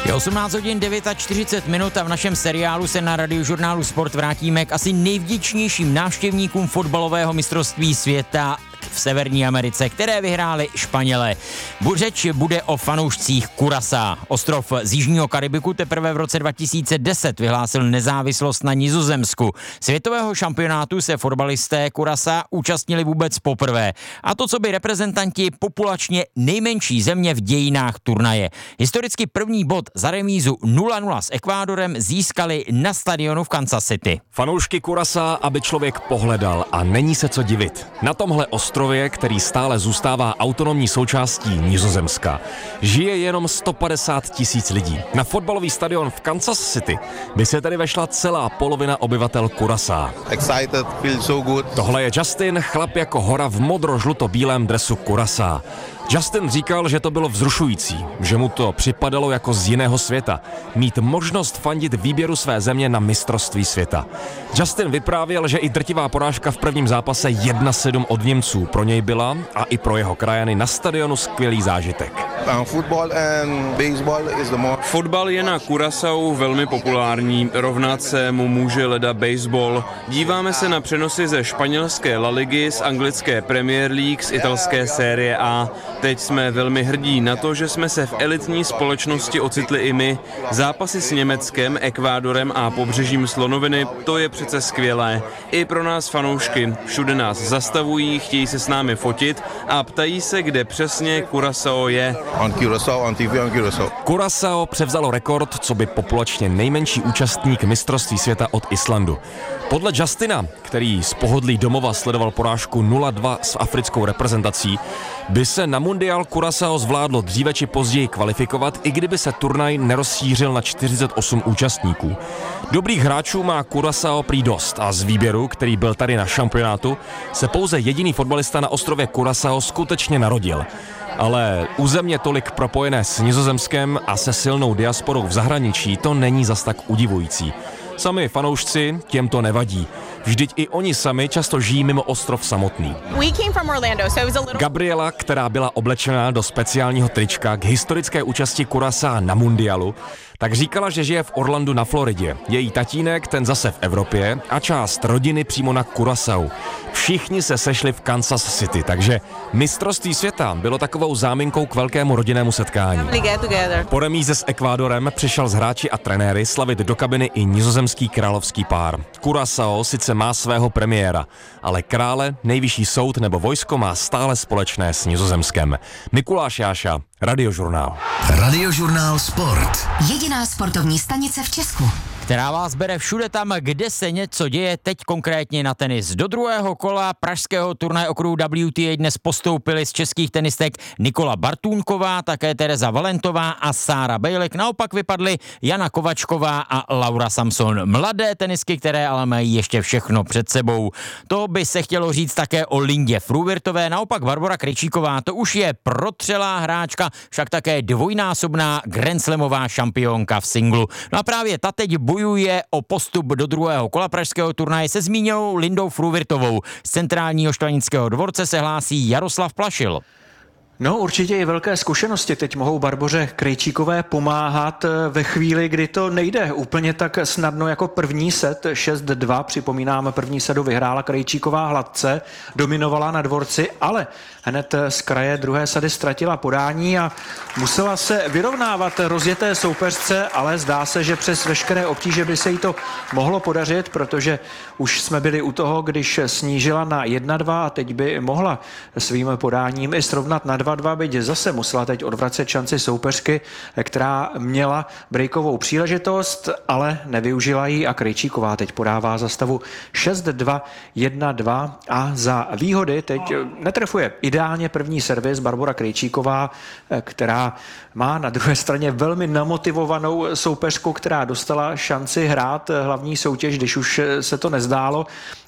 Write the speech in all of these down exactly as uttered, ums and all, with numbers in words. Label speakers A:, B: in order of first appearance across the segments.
A: Je osmnáct hodin čtyřicet devět minut a v našem seriálu se na Radiožurnálu Sport vrátíme k asi nejvděčnějším návštěvníkům fotbalového mistrovství světa v Severní Americe, které vyhráli Španělé. Řeč bude o fanoušcích Curaçaa. Ostrov z jižního Karibiku teprve v roce dva tisíce deset vyhlásil nezávislost na Nizozemsku. Světového šampionátu se fotbalisté Curaçaa účastnili vůbec poprvé. A to, co by reprezentanti populačně nejmenší země v dějinách turnaje. Historicky první bod za remízu nula nula s Ekvádorem získali na stadionu v Kansas City.
B: Fanoušky Curaçaa, aby člověk pohledal, a není se co divit. Na tomhle ostrově, který stále zůstává autonomní součástí Nizozemska, žije jenom sto padesát tisíc lidí. Na fotbalový stadion v Kansas City by se tady vešla celá polovina obyvatel Curaçaa.
C: Excited, feel so good.
B: Tohle je Justin, chlap jako hora v modro-žluto-bílém dresu Curaçaa. Justin říkal, že to bylo vzrušující, že mu to připadalo jako z jiného světa, mít možnost fandit výběru své země na mistrovství světa. Justin vyprávěl, že i drtivá porážka v prvním zápase jedna sedm od Němců pro něj byla a i pro jeho krajany na stadionu skvělý zážitek.
D: Fotbal je na Curaçao velmi populární, rovnat se mu může leda baseball. Díváme se na přenosy ze španělské La Ligy, z anglické Premier League, z italské série A. Teď jsme velmi hrdí na to, že jsme se v elitní společnosti ocitli i my. Zápasy s Německem, Ekvádorem a pobřežím Slonoviny, to je přece skvělé. I pro nás fanoušky. Všude nás zastavují, chtějí se s námi fotit a ptají se, kde přesně Curaçao je.
C: On Curaçao, on T V on Curaçao.
B: Curaçao převzalo rekord, co by populačně nejmenší účastník mistrovství světa od Islandu. Podle Justina, který z pohodlí domova sledoval porážku nula dva s africkou reprezentací, by se na mundial Curaçao zvládlo dříve či později kvalifikovat, i kdyby se turnaj nerozšířil na čtyřicet osm účastníků. Dobrých hráčů má Curaçao prý dost a z výběru, který byl tady na šampionátu, se pouze jediný fotbalista na ostrově Curaçao skutečně narodil. Ale územně tolik propojené s Nizozemskem a se silnou diasporou v zahraničí to není zas tak udivující. Sami fanoušci, těm to nevadí. Vždyť i oni sami často žijí mimo ostrov samotný. Gabriela, která byla oblečená do speciálního trička k historické účasti Curaçaa na mundialu, tak říkala, že žije v Orlandu na Floridě. Její tatínek, ten zase v Evropě a část rodiny přímo na Curaçao. Všichni se sešli v Kansas City, takže mistrovství světa bylo takovou záminkou k velkému rodinnému setkání. Po remíze s Ekvádorem přišel s hráči a trenéry slavit do kabiny i nizozemský královský pár. Curaçao sice má svého premiéra, ale krále, nejvyšší soud nebo vojsko má stále společné s Nizozemskem. Mikuláš Jáša, Radiožurnál.
E: Radiožurnál Sport. Jediná sportovní stanice v Česku,
A: která vás bere všude tam, kde se něco děje, teď konkrétně na tenis. Do druhého kola pražského turnaje okruhu W T A dnes postoupili z českých tenistek Nikola Bartůnková, také Tereza Valentová a Sára Bejlek. Naopak vypadly Jana Kovačková a Laura Samson. Mladé tenisky, které ale mají ještě všechno před sebou. To by se chtělo říct také o Lindě Fruvirtové. Naopak Barbora Krejčíková, to už je protřelá hráčka, však také dvojnásobná grandslamová šampionka v singlu. No a právě ta teď bojuje o postup do druhého kola pražského turnaje se zmíněnou Lindou Fruvirtovou. Z centrálního Štvanického dvorce se hlásí Jaroslav Plašil.
F: No určitě i velké zkušenosti teď mohou Barboře Krejčíkové pomáhat ve chvíli, kdy to nejde úplně tak snadno jako první set šest dva. Připomínám, první setu vyhrála Krejčíková hladce, dominovala na dvorci, ale hned z kraje druhé sady ztratila podání a musela se vyrovnávat rozjeté soupeřce, ale zdá se, že přes veškeré obtíže by se jí to mohlo podařit, protože už jsme byli u toho, když snížila na jedna dva a teď by mohla svým podáním i srovnat na dva dva, byť zase musela teď odvracet šanci soupeřky, která měla breakovou příležitost, ale nevyužila ji a Krejčíková teď podává za stavu šest dva, jedna dva a za výhody teď netrefuje ideálně první servis Barbora Krejčíková, která má na druhé straně velmi namotivovanou soupeřku, která dostala šanci hrát hlavní soutěž, když už se to nezdálo.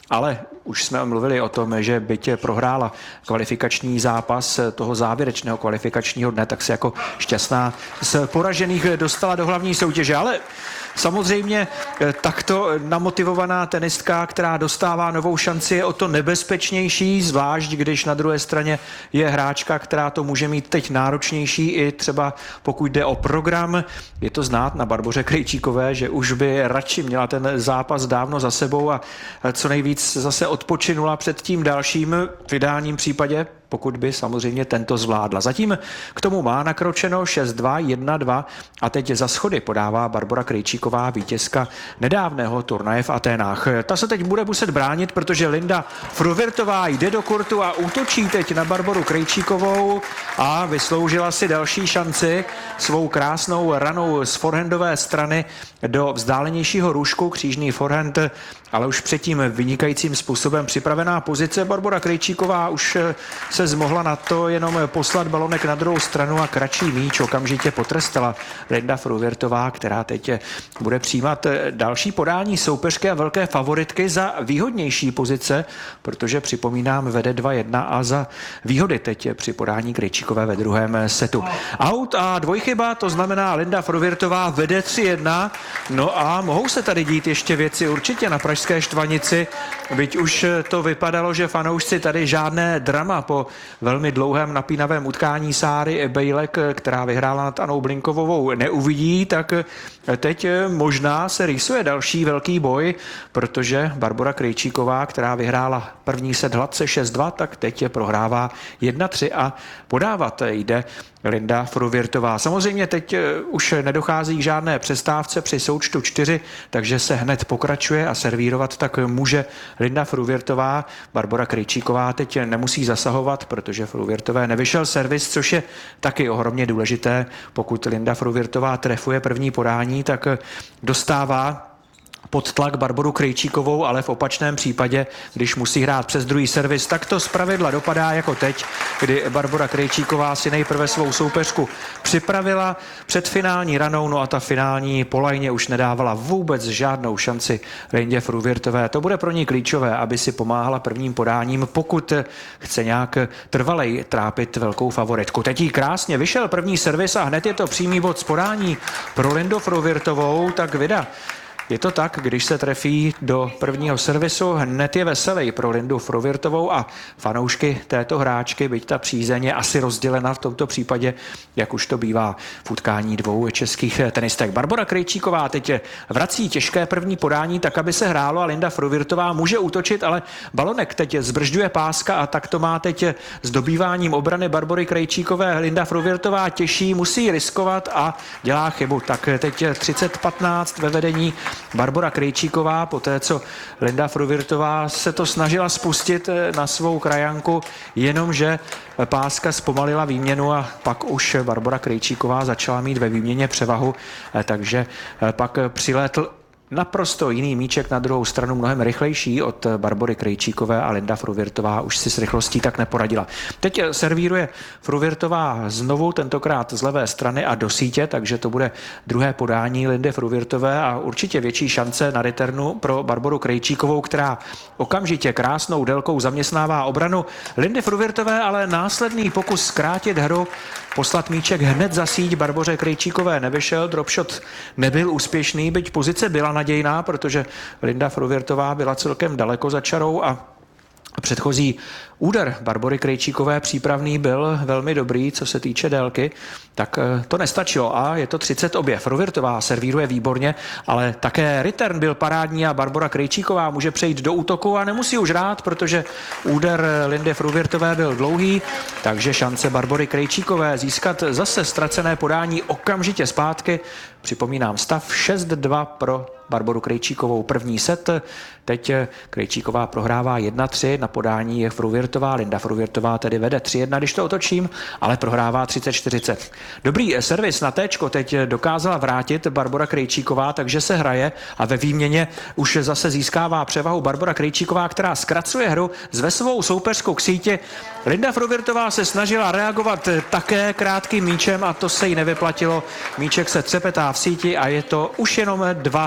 F: Ale už jsme mluvili o tom, že byť prohrála kvalifikační zápas toho závěrečného kvalifikačního dne, tak se jako šťastná z poražených dostala do hlavní soutěže. Ale samozřejmě takto namotivovaná tenistka, která dostává novou šanci, je o to nebezpečnější, zvlášť když na druhé straně je hráčka, která to může mít teď náročnější, i třeba pokud jde o program. Je to znát na Barboře Krejčíkové, že už by radši měla ten zápas dávno za sebou a co nejvíc zase odpočinula před tím dalším, v ideálním případě, pokud by samozřejmě tento zvládla. Zatím k tomu má nakročeno šest dva, jedna dva a teď za schody podává Barbora Krejčíková, vítězka nedávného turnaje v Aténách. Ta se teď bude muset bránit, protože Linda Fruhvirtová jde do kurtu a útočí teď na Barboru Krejčíkovou a vysloužila si další šanci svou krásnou ranou z forehandové strany do vzdálenějšího růžku, křížný forehand, ale už předtím vynikajícím způsobem připravená pozice. Barbora Krejčíková už se zmohla na to jenom poslat balonek na druhou stranu a kratší míč okamžitě potrestala Linda Fruhvirtová, která teď bude přijímat další podání soupeřky a velké favoritky za výhodnější pozice, protože připomínám vede dva jedna a za výhody teď při podání Krejčíkové ve druhém setu. Out a dvojchyba, to znamená Linda Fruhvirtová vede tři jedna, no a mohou se tady dít ještě věci určitě na pražské Štvanici, byť už to vypadalo, že fanoušci tady žádné drama po velmi dlouhém napínavém utkání Sáry Bejlek, která vyhrála nad Anou Blinkovovou, neuvidí, tak teď možná se rýsuje další velký boj, protože Barbora Krejčíková, která vyhrála první set hladce šest dva, tak teď je prohrává jedna tři a podávat jde Linda Fruhvirtová. Samozřejmě teď už nedochází k žádné přestávce při součtu čtyři, takže se hned pokračuje a servírovat tak může Linda Fruhvirtová. Barbora Krejčíková teď nemusí zasahovat, protože Fruhvirtové nevyšel servis, což je taky ohromně důležité. Pokud Linda Fruhvirtová trefuje první podání, tak dostává pod tlak Barboru Krejčíkovou, ale v opačném případě, když musí hrát přes druhý servis, tak to zpravidla dopadá jako teď, kdy Barbora Krejčíková si nejprve svou soupeřku připravila před finální ranou, no a ta finální polajně už nedávala vůbec žádnou šanci Lindě Fruhvirtové. To bude pro ní klíčové, aby si pomáhala prvním podáním, pokud chce nějak trvalej trápit velkou favoritku. Teď jí krásně vyšel první servis a hned je to přímý bod z podání pro Lindu Fruhvirtovou, tak vida. Je to tak, když se trefí do prvního servisu, hned je veselý pro Lindu Fruhvirtovou a fanoušky této hráčky, byť ta přízeň je asi rozdělena v tomto případě, jak už to bývá v utkání dvou českých tenistek. Barbora Krejčíková teď vrací těžké první podání, tak aby se hrálo a Linda Fruhvirtová může útočit, ale balonek teď zbržďuje páska a tak to má teď s dobýváním obrany Barbory Krejčíkové. Linda Fruhvirtová těžší, musí riskovat a dělá chybu. Tak teď třicet patnáct ve vedení Barbora Krejčíková, poté co Linda Fruhvirtová se to snažila spustit na svou krajanku, jenomže páska zpomalila výměnu a pak už Barbora Krejčíková začala mít ve výměně převahu, takže pak přilétl naprosto jiný míček na druhou stranu, mnohem rychlejší od Barbory Krejčíkové a Linda Fruhvirtová už si s rychlostí tak neporadila. Teď servíruje Fruhvirtová znovu, tentokrát z levé strany a do sítě, takže to bude druhé podání Lindy Fruhvirtové a určitě větší šance na returnu pro Barboru Krejčíkovou, která okamžitě krásnou délkou zaměstnává obranu Lindy Fruhvirtové, ale následný pokus zkrátit hru, poslat míček hned za síť Barboře Krejčíkové nevyšel, dropshot nebyl úspěšný, byť pozice byla nadějná, protože Linda Fruhvirtová byla celkem daleko za čarou a předchozí úder Barbory Krejčíkové přípravný byl velmi dobrý, co se týče délky, tak to nestačilo a je to třicet obě. Fruhvirtová servíruje výborně, ale také return byl parádní a Barbora Krejčíková může přejít do útoku a nemusí už hrát, protože úder Lindy Fruhvirtové byl dlouhý, takže šance Barbory Krejčíkové získat zase ztracené podání okamžitě zpátky. Připomínám stav šest dva pro Barboru Krejčíkovou první set. Teď Krejčíková prohrává jedna tři, na podání je Fruhvirtová, Linda Fruhvirtová tedy vede tři jedna, když to otočím, ale prohrává třicet čtyřicet. Dobrý servis na téčko teď dokázala vrátit Barbora Krejčíková, takže se hraje a ve výměně už zase získává převahu Barbora Krejčíková, která zkracuje hru, zve svou soupeřku k síti. Linda Fruhvirtová se snažila reagovat také krátkým míčem a to se jí nevyplatilo. Míček se třepetá v síti a je to už jenom dva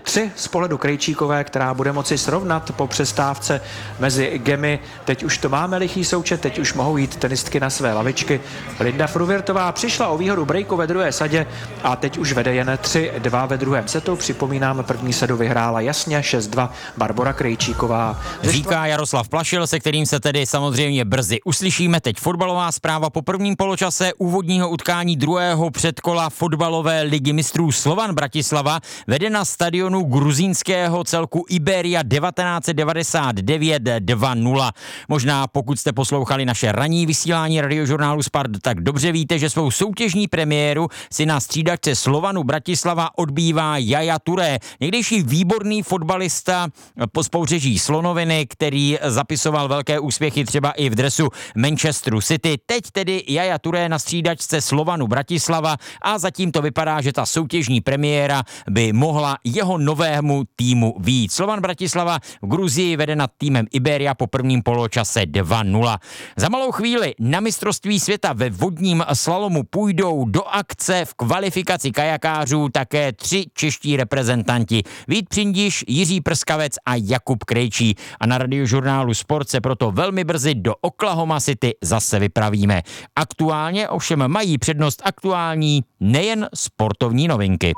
F: tři z pohledu Krejčíkové, která bude moci srovnat po přestávce mezi gemy. Teď už to máme lichý součet, teď už mohou jít tenistky na své lavičky. Linda Fruvirtová přišla o výhodu breaku ve druhé sadě a teď už vede jen tři dva ve druhém setu. Připomínám, první sedu vyhrála jasně šest dva Barbora Krejčíková.
A: Říká Jaroslav Plašil, se kterým se tedy samozřejmě brzy uslyšíme. Teď fotbalová zpráva po prvním poločase úvodního utkání druhého předkola fotbalové ligy mistrů. Slovan Bratislava vede na stadionu gruzínského celku Iberia devatenáct devadesát devět dva nula. Možná pokud jste poslouchali naše ranní vysílání radiožurnálu Sport, tak dobře víte, že svou soutěžní premiéru si na střídačce Slovanu Bratislava odbývá Yaya Touré, někdejší výborný fotbalista z pobřeží Slonoviny, který zapisoval velké úspěchy třeba i v dresu Manchesteru City. Teď tedy Yaya Touré na střídačce Slovanu Bratislava a zatím to vypadá, že ta soutěžní premiéra by mohla jeho novému týmu vyjít. Slovan Bratislava v Gruzii vede nad týmem Iberia po prvním poločase dva nula. Za malou chvíli na mistrovství světa ve vodním slalomu půjdou do akce v kvalifikaci kajakářů také tři čeští reprezentanti. Vít Přindiš, Jiří Prskavec a Jakub Krejčí. A na radiožurnálu Sport se proto velmi brzy do Oklahoma City zase vypravíme. Aktuálně ovšem mají přednost aktuální nejen sportovní novinky.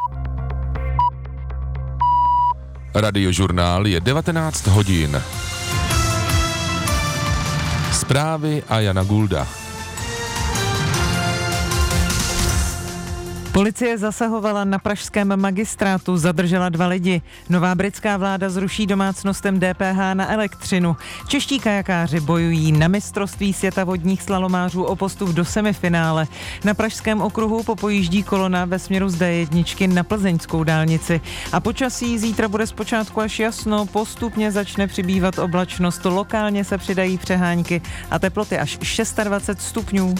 G: Radiožurnál je devatenáct hodin. Zprávy a Jana Gulda.
H: Policie zasahovala na pražském magistrátu, zadržela dva lidi. Nová britská vláda zruší domácnostem D P H na elektřinu. Čeští kajakáři bojují na mistrovství světa vodních slalomářů o postup do semifinále. Na pražském okruhu popojíždí kolona ve směru z D jedna na plzeňskou dálnici. A počasí zítra bude zpočátku až jasno, postupně začne přibývat oblačnost, lokálně se přidají přehánky a teploty až dvacet šest stupňů.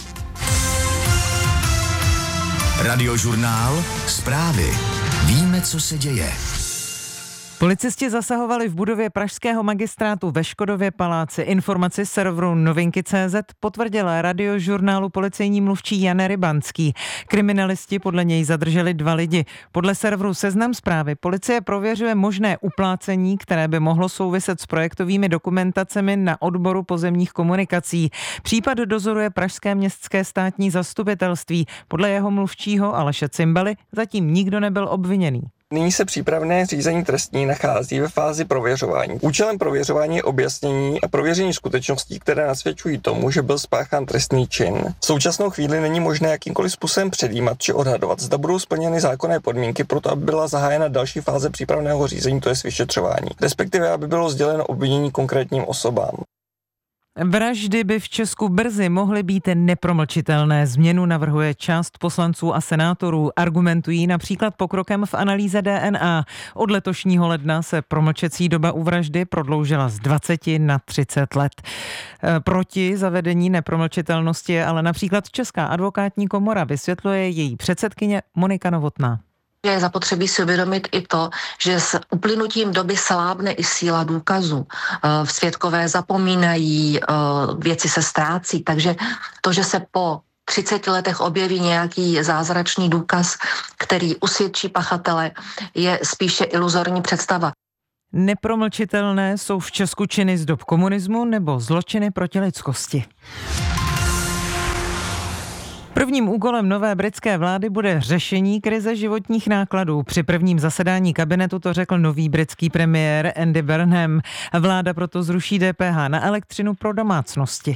E: Radiožurnál Zprávy. Víme, co se děje.
H: Policisté zasahovali v budově pražského magistrátu ve Škodově paláci. Informaci serveru Novinky tečka cé zet potvrdila radiožurnálu policejní mluvčí Jan Rybanský. Kriminalisti podle něj zadrželi dva lidi. Podle serveru Seznam Zprávy policie prověřuje možné uplácení, které by mohlo souviset s projektovými dokumentacemi na odboru pozemních komunikací. Případ dozoruje pražské městské státní zastupitelství. Podle jeho mluvčího Aleše Cimbaly zatím nikdo nebyl obviněný.
I: Nyní se přípravné řízení trestní nachází ve fázi prověřování. Účelem prověřování je objasnění a prověření skutečností, které nasvědčují tomu, že byl spáchán trestný čin. V současnou chvíli není možné jakýmkoliv způsobem předjímat či odhadovat, zda budou splněny zákonné podmínky pro to, aby byla zahájena další fáze přípravného řízení, to je vyšetřování, respektive aby bylo sděleno obvinění konkrétním osobám.
H: Vraždy by v Česku brzy mohly být nepromlčitelné. Změnu navrhuje část poslanců a senátorů. Argumentují například pokrokem v analýze D N A. Od letošního ledna se promlčecí doba u vraždy prodloužila z dvaceti na třicet let. Proti zavedení nepromlčitelnosti je ale například Česká advokátní komora, vysvětluje její předsedkyně Monika Novotná.
J: Je zapotřebí si uvědomit i to, že s uplynutím doby slábne i síla důkazů. Svědkové zapomínají, věci se ztrácí, takže to, že se po třiceti letech objeví nějaký zázračný důkaz, který usvědčí pachatele, je spíše iluzorní představa.
H: Nepromlčitelné jsou v Česku činy z dob komunismu nebo zločiny proti lidskosti. Prvním úkolem nové britské vlády bude řešení krize životních nákladů. Při prvním zasedání kabinetu to řekl nový britský premiér Andy Burnham. Vláda proto zruší D P H na elektřinu pro domácnosti.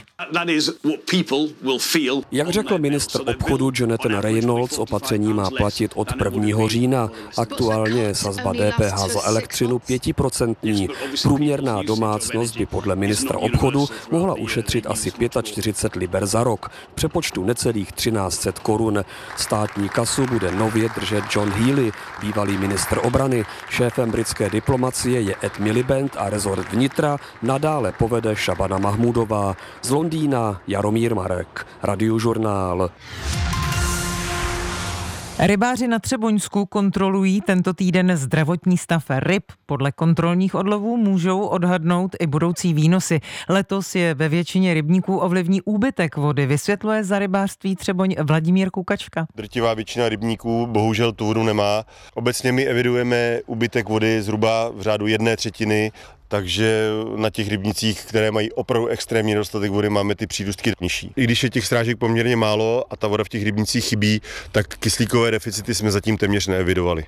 K: Jak řekl ministr obchodu Jonathan Reynolds, opatření má platit od prvního října. Aktuálně je sazba D P H za elektřinu pětiprocentní. Průměrná domácnost by podle ministra obchodu mohla ušetřit asi čtyřicet pět liber za rok. V přepočtu necelých třináct set korun. Státní kasu bude nově držet John Healey, bývalý ministr obrany. Šéfem britské diplomacie je Ed Miliband a rezort vnitra nadále povede Šabana Mahmudová. Z Londýna Jaromír Marek, Radiožurnál.
H: Rybáři na Třeboňsku kontrolují tento týden zdravotní stav ryb. Podle kontrolních odlovů můžou odhadnout i budoucí výnosy. Letos je ve většině rybníků ovlivní úbytek vody, vysvětluje za rybářství Třeboň Vladimír Kukačka.
L: Drtivá většina rybníků bohužel tu vodu nemá. Obecně my evidujeme úbytek vody zhruba v řádu jedné třetiny, takže na těch rybnicích, které mají opravdu extrémní nedostatek vody, máme ty přírůstky nižší. I když je těch srážek poměrně málo a ta voda v těch rybnicích chybí, tak kyslíkové deficity jsme zatím téměř neevidovali.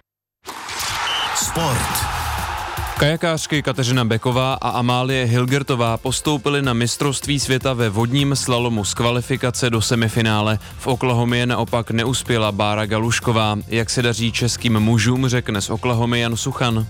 E: Sport.
D: Kajakářky Kateřina Beková a Amálie Hilgertová postoupily na mistrovství světa ve vodním slalomu z kvalifikace do semifinále. V Oklahomě naopak neuspěla Bára Galušková. Jak se daří českým mužům, řekne z Oklahomy Jan Suchan.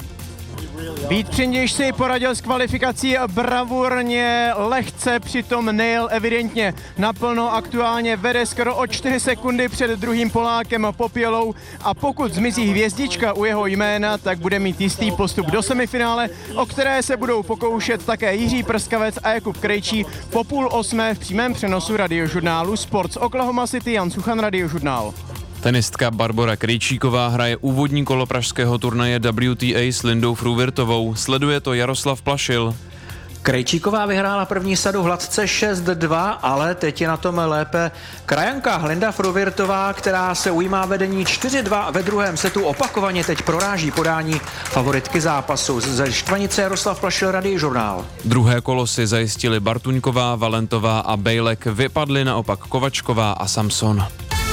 M: Vít Přindiš si poradil s kvalifikací bravurně, lehce, přitom nejel evidentně naplno, aktuálně vede skoro o čtyři sekundy před druhým Polákem Popělou a pokud zmizí hvězdička u jeho jména, tak bude mít jistý postup do semifinále, o které se budou pokoušet také Jiří Prskavec a Jakub Krejčí po půl osmé v přímém přenosu radiožurnálu Sport z Oklahoma City. Jan Suchan, Radiožurnál.
D: Tenistka Barbora Krejčíková hraje úvodní kolo pražského turnaje W T A s Lindou Fruvirtovou. Sleduje to Jaroslav Plašil.
F: Krejčíková vyhrála první sadu hladce šest dva, ale teď je na tom lépe krajanka Linda Fruvirtová, která se ujímá vedení čtyři dva ve druhém setu. Opakovaně teď proráží podání favoritky zápasu. Ze Štvanice Jaroslav Plašil, Radiožurnál.
D: Druhé kolo si zajistili Bartuňková, Valentová a Bejlek. Vypadly naopak Kovačková a Samson.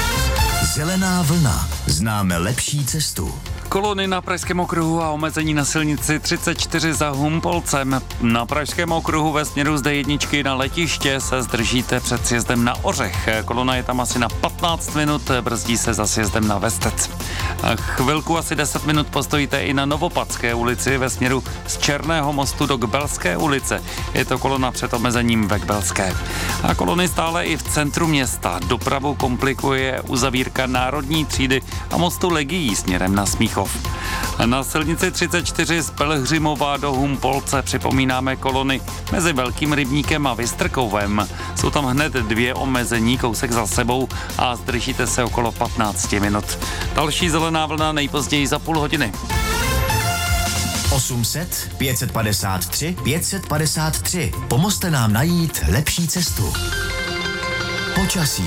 E: Zelená vlna. Známe lepší cestu.
N: Kolony na Pražském okruhu a omezení na silnici třicet čtyři za Humpolcem. Na Pražském okruhu ve směru z D jedna na letiště se zdržíte před sjezdem na Ořech. Kolona je tam asi na patnáct minut, brzdí se za sjezdem na Vestec. A chvilku asi deset minut postojíte i na Novopadské ulici ve směru z Černého mostu do Kbelské ulice. Je to kolona před omezením ve Kbelské. A kolony stále i v centru města. Dopravu komplikuje uzavírka Národní třídy a mostu Legií směrem na Smíchov. Na silnici třicet čtyři z Pelhřimova do Humpolce připomínáme kolony mezi Velkým Rybníkem a Vystrkovem. Jsou tam hned dvě omezení, kousek za sebou a zdržíte se okolo patnáct minut. Další zelená vlna nejpozději za půl hodiny.
E: osm set, pět set padesát tři, pět set padesát tři. Pomozte nám najít lepší cestu. Počasí.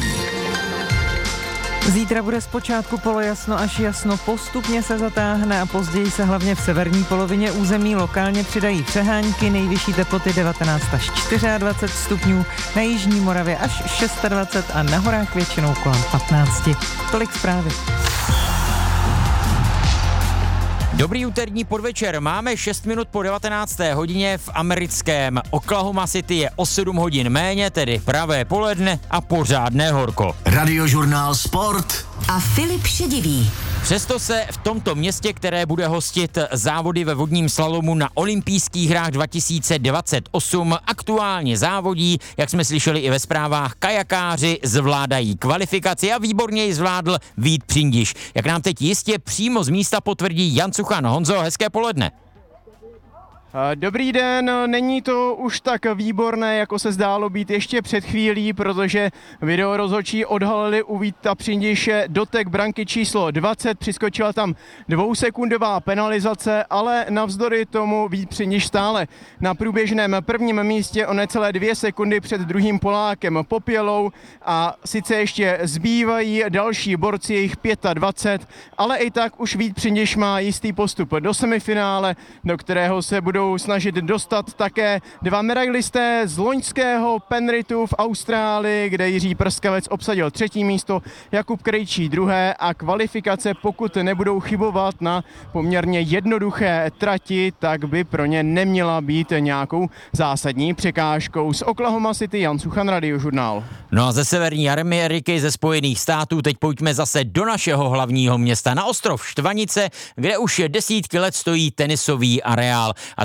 H: Zítra bude zpočátku polojasno až jasno, postupně se zatáhne a později se hlavně v severní polovině území lokálně přidají přehánky, nejvyšší teploty devatenáct až dvacet čtyři stupňů, na jižní Moravě až dvacet šest a na horách většinou kolem patnáct. Tolik zprávy.
A: Dobrý úterní podvečer, máme šest minut po devatenácté hodině, v americkém Oklahoma City je o sedm hodin méně, tedy pravé poledne a pořádné horko.
E: Radiožurnál Sport
O: a Filip Šedivý.
A: Přesto se v tomto městě, které bude hostit závody ve vodním slalomu na olympijských hrách dva tisíce dvacet osm, aktuálně závodí, jak jsme slyšeli i ve zprávách, kajakáři zvládají kvalifikaci a výborně ji zvládl Vít Přindiš. Jak nám teď jistě přímo z místa potvrdí Jan Suchan. Honzo, hezké poledne.
M: Dobrý den, není to už tak výborné, jako se zdálo být ještě před chvílí, protože videorozhodčí odhalili u Víta Přindiše dotek branky číslo dvacet, přiskočila tam dvousekundová penalizace, ale navzdory tomu Vít Přindiš stále na průběžném prvním místě o necelé dvě sekundy před druhým Polákem Popělou a sice ještě zbývají další borci, jejich dvacet pět, ale i tak už Vít Přindiš má jistý postup do semifinále, do kterého se budou snažit dostat také dva medailisté z loňského Penrithu v Austrálii, kde Jiří Prskavec obsadil třetí místo, Jakub Krejčí druhé a kvalifikace, pokud nebudou chybovat na poměrně jednoduché trati, tak by pro ně neměla být nějakou zásadní překážkou. Z Oklahoma City Jan Suchan, Radiožurnál.
A: No a ze severní Ameriky, ze Spojených států, teď pojďme zase do našeho hlavního města, na ostrov Štvanice, kde už desítky let stojí tenisový areál. A teď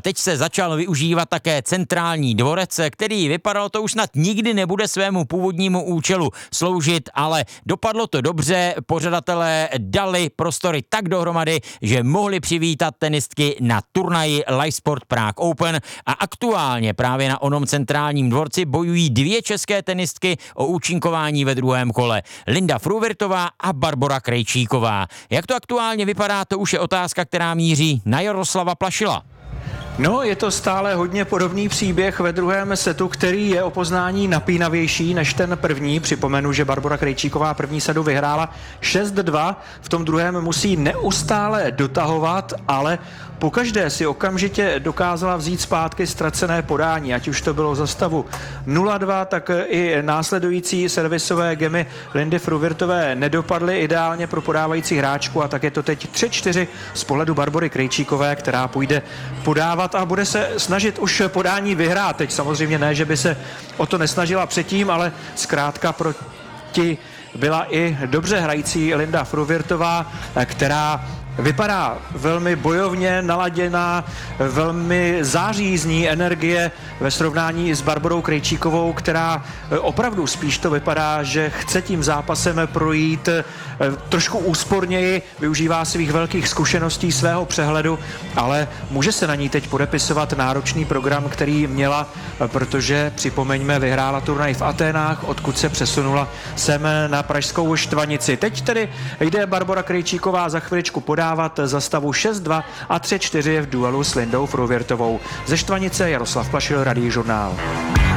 A: teď se začal využívat také centrální dvorec, který vypadalo to už snad nikdy nebude svému původnímu účelu sloužit, ale dopadlo to dobře, pořadatelé dali prostory tak dohromady, že mohli přivítat tenistky na turnaji Live Sport Prague Open a aktuálně právě na onom centrálním dvorci bojují dvě české tenistky o účinkování ve druhém kole. Linda Fruvirtová a Barbora Krejčíková. Jak to aktuálně vypadá, to už je otázka, která míří na Jaroslava Plašila.
F: No, je to stále hodně podobný příběh ve druhém setu, který je o poznání napínavější než ten první. Připomenu, že Barbora Krejčíková první setu vyhrála šest dva, v tom druhém musí neustále dotahovat, ale pokaždé si okamžitě dokázala vzít zpátky ztracené podání, ať už to bylo za stavu nula dva, tak i následující servisové gemy Lindy Fruvirtové nedopadly ideálně pro podávající hráčku a tak je to teď tři čtyři z pohledu Barbory Krejčíkové, která půjde podávat a bude se snažit už podání vyhrát. Teď samozřejmě ne, že by se o to nesnažila předtím, ale zkrátka proti byla i dobře hrající Linda Fruvirtová, která vypadá velmi bojovně naladěná, velmi září z ní energie ve srovnání s Barborou Krejčíkovou, která opravdu spíš to vypadá, že chce tím zápasem projít trošku úsporněji, využívá svých velkých zkušeností, svého přehledu, ale může se na ní teď podepisovat náročný program, který měla, protože připomeňme, vyhrála turnaj v Aténách, odkud se přesunula sem na pražskou Štvanici. Teď tedy jde Barbora Krejčíková za chviličku podávat za stavu šest dva a tři čtyři v duelu s Lindou Fruvirtovou. Ze Štvanice Jaroslav Plašil, Radiožurnál.